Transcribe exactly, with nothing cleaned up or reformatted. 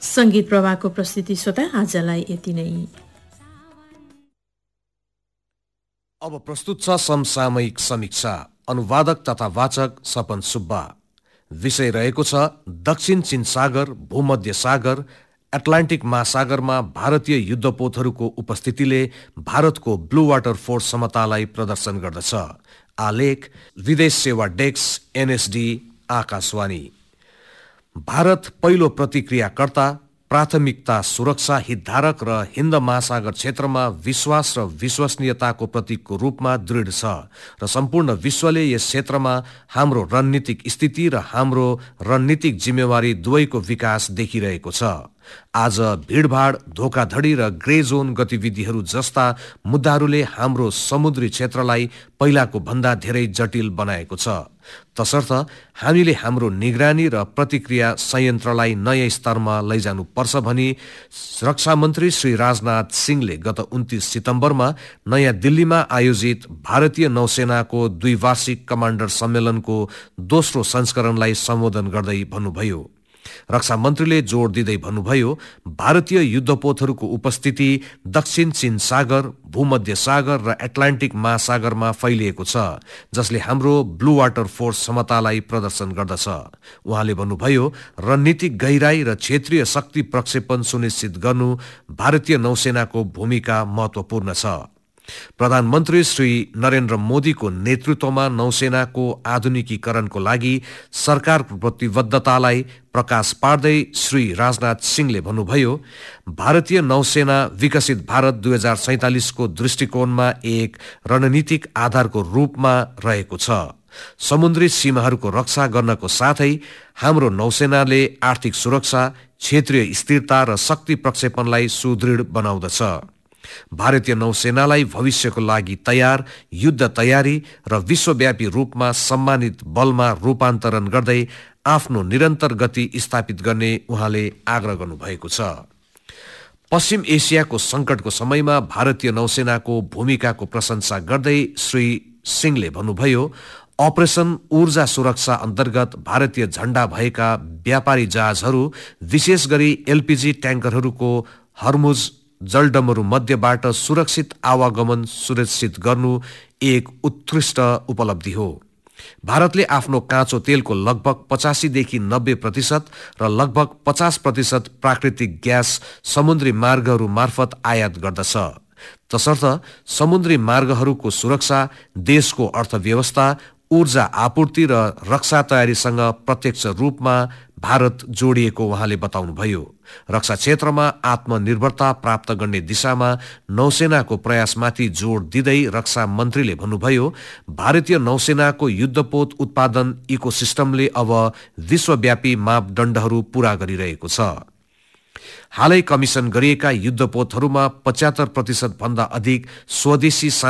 संगीत प्रवाहको प्रस्तुति श्रोता आजलाई यति नै। अब प्रस्तुत छ समसामयिक समीक्षा। अनुवादक तथा वाचक सपन सुब्बा। विषय रहेको छ दक्षिण चीन सागर, भूमध्य सागर, एटलान्टिक महासागरमा भारतीय युद्धपोतहरूको उपस्थितिले भारतको ब्लू वाटर फोर्स क्षमतालाई प्रदर्शन गर्दछ। आलेख विदेश सेवा डेस्क, एनएसडी, आकाशवाणी। भारत पहिलो प्रतिक्रियाकर्ता, प्राथमिकता सुरक्षा हितधारक र हिन्द महासागर क्षेत्रमा विश्वास र विश्वसनीयताको प्रतीकको रूपमा दृढ छ र सम्पूर्ण विश्वले यस क्षेत्रमा हाम्रो रणनीतिक स्थिति र हाम्रो रणनीतिक जिम्मेवारी दुवैको विकास देखिरहेको छ। आज भीडभाड, धोखाधडी र ग्रे जोन गतिविधिहरू जस्ता मुद्दाहरूले हाम्रो समुद्री क्षेत्रलाई पहिलाको भन्दा धेरै जटिल बनाएको छ। तसर्थ हामीले हाम्रो निगरानी र प्रतिक्रिया संयन्त्रलाई नयाँ स्तरमा लैजानुपर्छ भनी रक्षा मन्त्री श्री राजनाथ सिंहले गत उन्तीस सितम्बरमा नयाँ दिल्लीमा आयोजित भारतीय नौसेनाको द्विवार्षिक कमान्डर सम्मेलनको दोस्रो संस्करणलाई सम्बोधन गर्दै भन्नुभयो। रक्षा मन्त्रीले जोड दिँदै भन्नुभयो, भारतीय युद्धपोतहरूको उपस्थिति दक्षिण चीन सागर, भूमध्य सागर र एटलान्टिक महासागरमा फैलिएको छ, जसले हाम्रो ब्लू वाटर फोर्स क्षमतालाई प्रदर्शन गर्दछ। उहाँले भन्नुभयो, रणनीतिक गहिराई र क्षेत्रीय शक्ति प्रक्षेपण सुनिश्चित गर्नु भारतीय नौसेनाको भूमिका महत्वपूर्ण छ। प्रधानमन्त्री श्री नरेन्द्र मोदीको नेतृत्वमा नौसेनाको आधुनिकीकरणको लागि सरकारको प्रतिबद्धतालाई प्रकाश पार्दै श्री राजनाथ सिंहले भन्नुभयो, भारतीय नौसेना विकसित भारत दुई हजार सैंतालिसको दृष्टिकोणमा एक रणनीतिक आधारको रूपमा रहेको छ। समुद्री सीमाहरूको रक्षा गर्नको साथै हाम्रो नौसेनाले आर्थिक सुरक्षा, क्षेत्रीय स्थिरता र शक्ति प्रक्षेपणलाई सुदृढ बनाउँदछ। भारतीय नौसेनालाई भविष्यको लागि तयार, युद्ध तयारी र विश्वव्यापी रूपमा सम्मानित बलमा रूपान्तरण गर्दै आफ्नो निरन्तर गति स्थापित गर्ने उहाँले आग्रह गर्नुभएको छ। पश्चिम एसियाको संकटको समयमा भारतीय नौसेनाको भूमिकाको प्रशंसा गर्दै श्री सिंहले भन्नुभयो, अपरेसन ऊर्जा सुरक्षा अन्तर्गत भारतीय झण्डा भएका व्यापारी जहाजहरू, विशेष गरी एलपीजी ट्याङ्करहरूको हर्मुज जलडमरू मध्यबाट सुरक्षित आवागमन सुनिश्चित गर्नु एक उत्कृष्ट उपलब्धि हो। भारतले आफ्नो काँचो तेलको लगभग पचासीदेखि नब्बे प्रतिशत र लगभग पचास प्रतिशत प्राकृतिक ग्यास समुद्री मार्गहरू मार्फत आयात गर्दछ। तसर्थ समुद्री मार्गहरूको सुरक्षा देशको अर्थव्यवस्था, ऊर्जा आपूर्ति र रक्षा तयारीसँग प्रत्यक्ष रूपमा भारत जोडिएको उहाँले बताउनुभयो। रक्षा क्षेत्रमा आत्मनिर्भरता प्राप्त गर्ने दिशामा नौसेनाको प्रयासमाथि जोड दिँदै रक्षा मन्त्रीले भन्नुभयो, भारतीय नौसेनाको युद्धपोत उत्पादन इकोसिस्टमले अब विश्वव्यापी मापदण्डहरू पूरा गरिरहेको छ। हालै कमिसन गरिएका युद्धपोतहरूमा पचहत्तर प्रतिशत भन्दा अधिक स्वदेशी